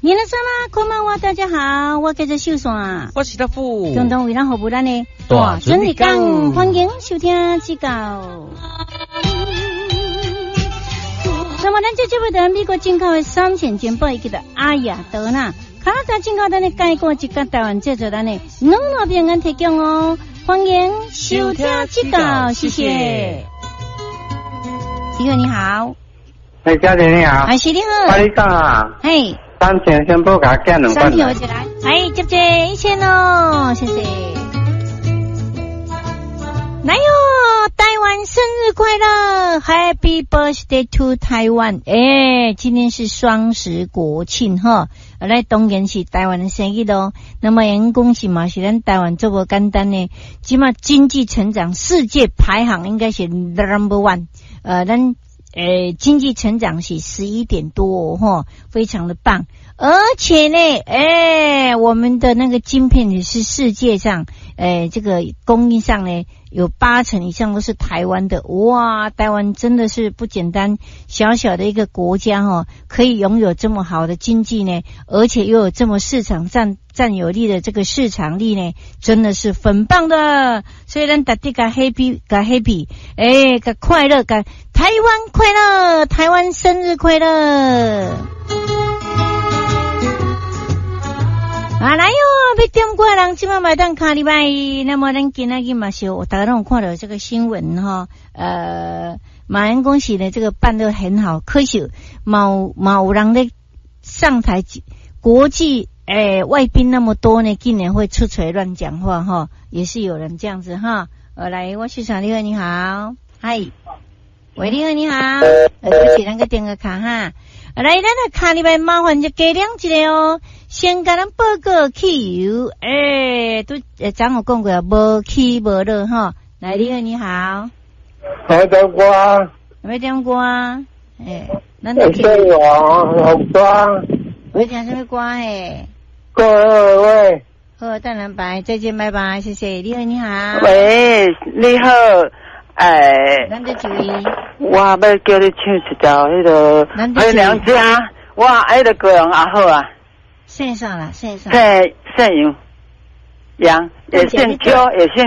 皆様こんばんは，大家好，我叫做秀山， 我是大富， 共同为咱服务咱的大准日讲，欢迎收听指教。那么咱这节目的美国进口的3000件包以及的阿雅德纳，卡达进口咱的介绍一个台湾制作咱的农老平安提供哦，欢迎收听指教，谢谢。李哥你好， 小姐你好， 是你好， 你讲啊， 嘿。 3000先不给他减2块。 3条起来，哎，接着1000哦，谢谢。来哟，台湾生日快乐 ，Happy Birthday to Taiwan！ 哎，今天是双十国庆哈，来当然是台湾的生日咯。那么也恭喜嘛，是咱台湾这么简单呢，起码经济成长世界排行应该是 No.1，咱。经济成长是11点多哦，非常的棒。而且呢，我们的那个晶片也是世界上，这个供应上呢，有80%以上都是台湾的。哇，台湾真的是不简单，小小的一个国家哦，可以拥有这么好的经济呢，而且又有这么市场上占有力的这个市场力呢，真的是很棒的。所以咱大家个 happy， 个快乐，个台湾快乐，台湾生日快乐！啊，来哟！要点过人今晚买单卡礼拜，那么咱今仔日嘛是有大家都有看到这个新闻哈，马恩恭喜的这个办得很好，可惜某人的上台国际外宾那么多呢，竟然会出嘴乱讲话哈，也是有人这样子哈。来，我是小丽儿，你好，嗨。喂，你好，你好，对不起，咱个点个卡哈。来，咱的卡里边麻烦就加两一个哦。先甲咱报告汽油，都昨有讲过无起无落哈。来，你好，你好。 我点歌。 要点歌？咱的去。好歌。 我听什么歌各位。 好，淡蓝白，再见，拜拜，谢谢。你好，你好。 喂，你好。 咱这几位， 我要叫你唱一条迄个《娘家》，我爱的歌谣也好啊。 线上。 姓杨，也姓邱，也姓